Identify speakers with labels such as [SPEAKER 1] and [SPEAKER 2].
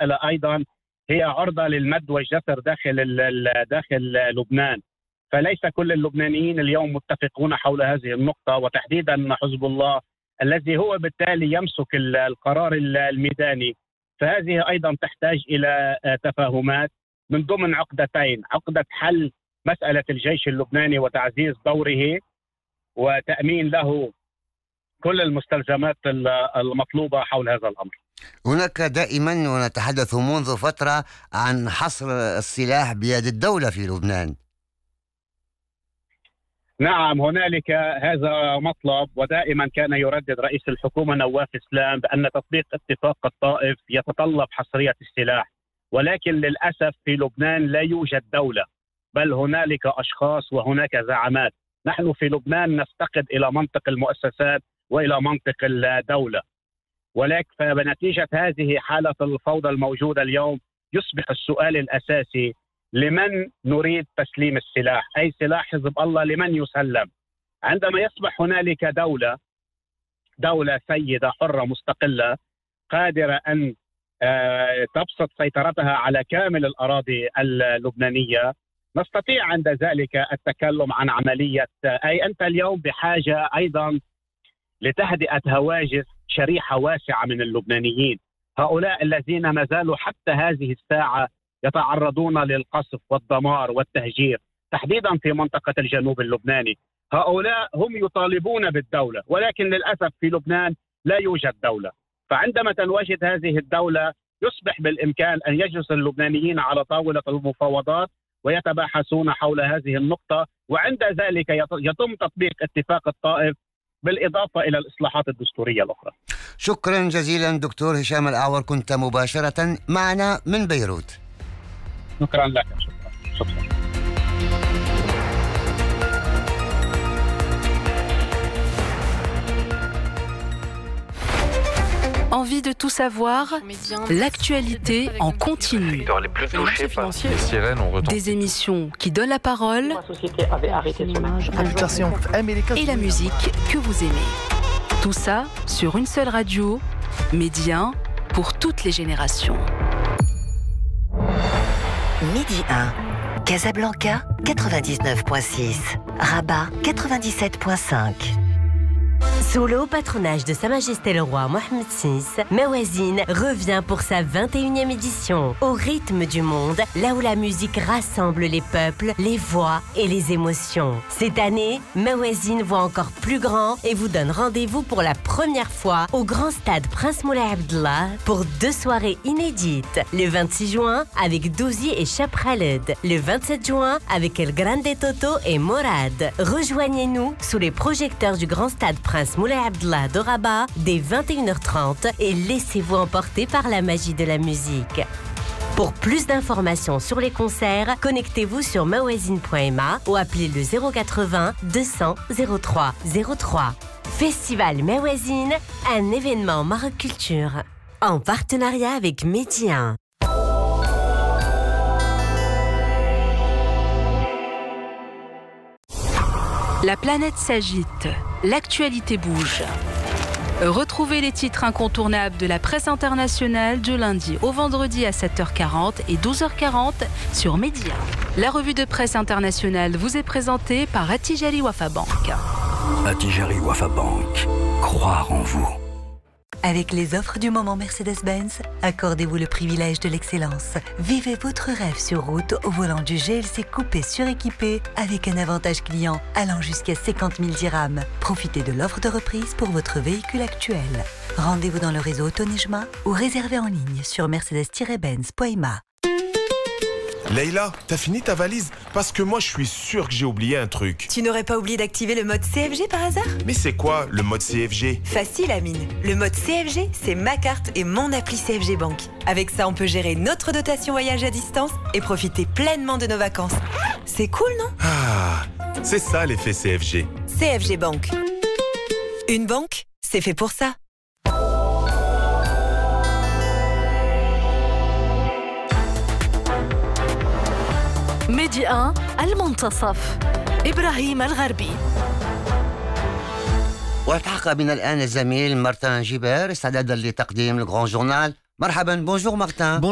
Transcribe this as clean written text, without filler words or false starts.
[SPEAKER 1] المسألة أيضا هي عرضة للمد والجزر داخل لبنان. فليس كل اللبنانيين اليوم متفقون حول هذه النقطة، وتحديدا حزب الله الذي هو بالتالي يمسك القرار الميداني. فهذه أيضا تحتاج إلى تفاهمات من ضمن عقدتين: عقدة حل مسألة الجيش اللبناني وتعزيز دوره وتأمين له كل المستلزمات المطلوبة حول هذا الأمر.
[SPEAKER 2] هناك دائما، ونتحدث منذ فترة عن حصر السلاح بيد الدولة في لبنان.
[SPEAKER 1] نعم، هنالك هذا مطلب، ودائما كان يردد رئيس الحكومة نواف إسلام بأن تطبيق اتفاق الطائف يتطلب حصرية السلاح، ولكن للأسف في لبنان لا يوجد دولة، بل هنالك أشخاص وهناك زعامات. نحن في لبنان نفتقد إلى منطق المؤسسات وإلى منطق الدولة، ولكن فبنتيجة هذه حالة الفوضى الموجودة اليوم يصبح السؤال الأساسي: لمن نريد تسليم السلاح؟ أي سلاح حزب الله لمن يسلم؟ عندما يصبح هنالك دولة سيدة حرة مستقلة قادرة أن تبسط سيطرتها على كامل الأراضي اللبنانية، نستطيع عند ذلك التكلم عن عملية. أي أنت اليوم بحاجة أيضا لتهدئة هواجس شريحة واسعة من اللبنانيين، هؤلاء الذين ما زالوا حتى هذه الساعة يتعرضون للقصف والدمار والتهجير، تحديدا في منطقة الجنوب اللبناني. هؤلاء هم يطالبون بالدولة، ولكن للأسف في لبنان لا يوجد دولة. فعندما تنوجد هذه الدولة يصبح بالإمكان أن يجلس اللبنانيين على طاولة المفاوضات ويتباحثون حول هذه النقطة، وعند ذلك يتم تطبيق اتفاق الطائف بالإضافة إلى الإصلاحات الدستورية الأخرى.
[SPEAKER 2] شكرا جزيلا دكتور هشام الأعور، كنت مباشرة معنا من بيروت.
[SPEAKER 1] شكرا لك. شكرا.
[SPEAKER 3] Envie de tout savoir, l'actualité en continu. Des émissions qui donnent la parole et la musique que vous aimez. Tout ça sur une seule radio, Média pour toutes les générations.
[SPEAKER 4] Midi 1, Casablanca 99.6, Rabat 97.5. Sous le haut patronage de Sa Majesté le Roi Mohammed VI, Mawazine revient pour sa 21e édition, au rythme du monde, là où la musique rassemble les peuples, les voix et les émotions. Cette année, Mawazine voit encore plus grand et vous donne rendez-vous pour la première fois au Grand Stade Prince Moulay Abdallah pour 2 soirées inédites. Le 26 juin avec Douzi et Chap Khaled. Le 27 juin avec El Grande Toto et Morad. Rejoignez-nous sous les projecteurs du Grand Stade Prince Moulay Abdallah de Rabat dès 21h30 et laissez-vous emporter par la magie de la musique. Pour plus d'informations sur les concerts, connectez-vous sur mawazine.ma ou appelez le 080 200 03 03. Festival Mawazine, un événement Maroc Culture, en partenariat avec Média.
[SPEAKER 3] La planète s'agite, l'actualité bouge. Retrouvez les titres incontournables de la presse internationale du lundi au vendredi à 7h40 et 12h40 sur Média. La revue de presse internationale vous est présentée par Attijari Wafa Bank.
[SPEAKER 5] Attijari Wafa Bank, croire en vous.
[SPEAKER 6] Avec les offres du moment Mercedes-Benz, accordez-vous le privilège de l'excellence. Vivez votre rêve sur route au volant du GLC coupé suréquipé avec un avantage client allant jusqu'à 50 000 dirhams. Profitez de l'offre de reprise pour votre véhicule actuel. Rendez-vous dans le réseau Autonejma ou réservez en ligne sur mercedes-benz.ma.
[SPEAKER 7] Leïla, t'as fini ta valise? Parce que moi, je suis sûr que j'ai oublié un truc.
[SPEAKER 8] Tu n'aurais pas oublié d'activer le mode CFG par hasard?
[SPEAKER 7] Mais c'est quoi le mode CFG?
[SPEAKER 8] Facile, Amine. Le mode CFG, c'est ma carte et mon appli CFG Bank. Avec ça, on peut gérer notre dotation voyage à distance et profiter pleinement de nos vacances. C'est cool, non?
[SPEAKER 7] Ah, c'est ça l'effet CFG.
[SPEAKER 8] CFG Bank. Une banque, c'est fait pour ça.
[SPEAKER 3] ميدي 1 المنتصف إبراهيم الغربي.
[SPEAKER 2] والتحق بنا الآن الزميل مارتن جيبير استعدادا لتقديم الغران جورنال. مرحبا. بونجور مارتن.